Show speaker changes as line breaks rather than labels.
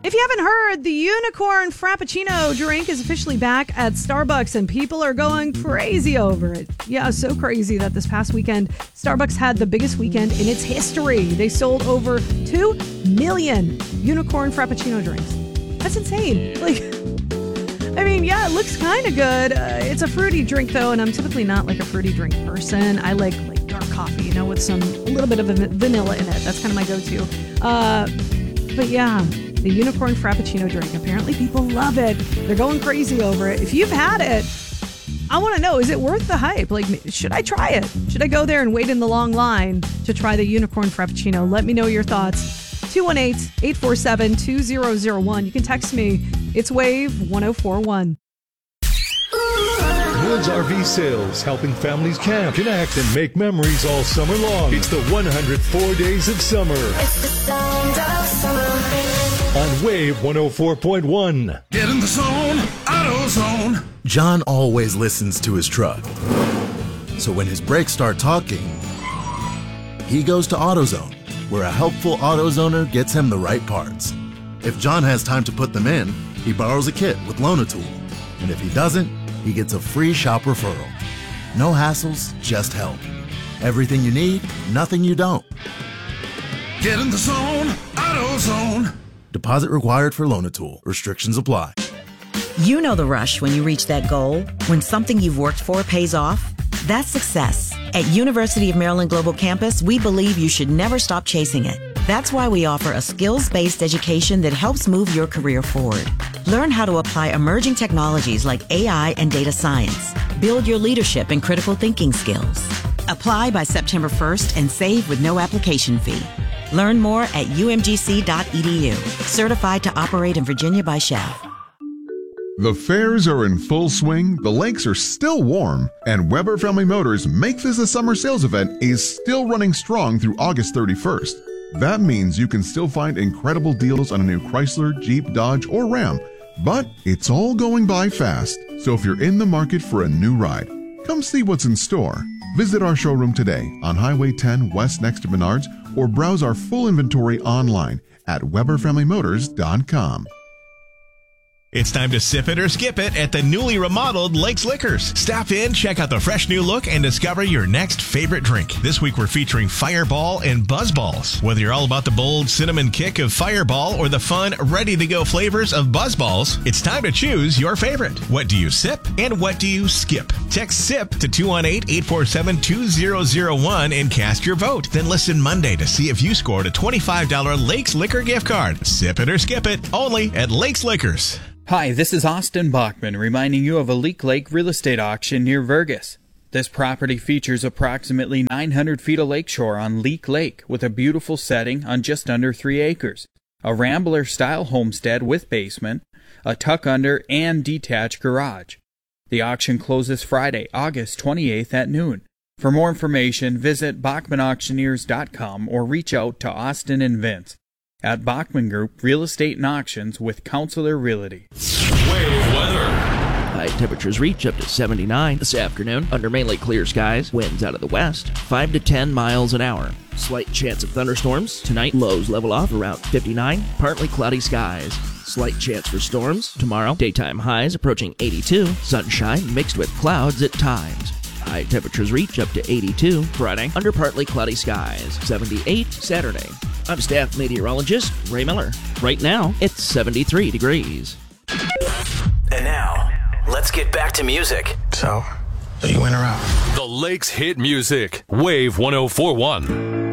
If you haven't heard, the Unicorn Frappuccino drink is officially back at Starbucks, and people are going crazy over it. Yeah, so crazy that this past weekend, Starbucks had the biggest weekend in its history. They sold over 2 million Unicorn Frappuccino drinks. That's insane. It looks kind of good. It's a fruity drink, though, and I'm typically not like a fruity drink person. I like dark coffee, with a little bit of vanilla in it. That's kind of my go-to. But yeah, the Unicorn Frappuccino drink. Apparently people love it. They're going crazy over it. If you've had it, I want to know, is it worth the hype? Should I try it? Should I go there and wait in the long line to try the Unicorn Frappuccino? Let me know your thoughts. 218-847-2001. You can text me. It's Wave 1041.
Woods RV Sales, helping families camp, connect, and make memories all summer long. It's the 104 Days of Summer.
It's the sound of summer.
On Wave 104.1.
Get in the zone, AutoZone.
John always listens to his truck. So when his brakes start talking, he goes to AutoZone, where a helpful AutoZoner gets him the right parts. If John has time to put them in, he borrows a kit with Loan-A-Tool. And if he doesn't, he gets a free shop referral. No hassles, just help. Everything you need, nothing you don't.
Get in the zone, AutoZone.
Deposit required for Loan-A-Tool. Restrictions apply.
You know the rush when you reach that goal, when something you've worked for pays off. That's success. At University of Maryland Global Campus, we believe you should never stop chasing it. That's why we offer a skills-based education that helps move your career forward. Learn how to apply emerging technologies like AI and data science. Build your leadership and critical thinking skills. Apply by September 1st and save with no application fee. Learn more at umgc.edu. Certified to operate in Virginia by Chef.
The fairs are in full swing, the lakes are still warm, and Weber Family Motors Make This a Summer Sales event is still running strong through August 31st. That means you can still find incredible deals on a new Chrysler, Jeep, Dodge, or Ram. But it's all going by fast, so if you're in the market for a new ride, come see what's in store. Visit our showroom today on Highway 10 West next to Menards, or browse our full inventory online at WeberFamilyMotors.com.
It's time to sip it or skip it at the newly remodeled Lakes Liquors. Stop in, check out the fresh new look, and discover your next favorite drink. This week we're featuring Fireball and Buzzballs. Whether you're all about the bold cinnamon kick of Fireball or the fun, ready-to-go flavors of Buzzballs, it's time to choose your favorite. What do you sip and what do you skip? Text SIP to 218-847-2001 and cast your vote. Then listen Monday to see if you scored a $25 Lakes Liquor gift card. Sip it or skip it, only at Lakes Liquors.
Hi, this is Austin Bachman reminding you of a Leak Lake real estate auction near Vergas. This property features approximately 900 feet of lakeshore on Leak Lake with a beautiful setting on just under 3 acres, a Rambler-style homestead with basement, a tuck-under and detached garage. The auction closes Friday, August 28th at noon. For more information, visit BachmanAuctioneers.com or reach out to Austin and Vince at Bachman Group Real Estate and Auctions with Counselor Realty.
Wave weather. High temperatures reach up to 79 this afternoon under mainly clear skies. Winds out of the west, 5 to 10 miles an hour. Slight chance of thunderstorms. Tonight, lows level off around 59. Partly cloudy skies. Slight chance for storms. Tomorrow, daytime highs approaching 82. Sunshine mixed with clouds at times. High temperatures reach up to 82 Friday under partly cloudy skies. 78 Saturday. I'm staff meteorologist Ray Miller. Right now, it's 73 degrees.
And now, let's get back to music.
So you went around.
The Lakes hit music. Wave 1041.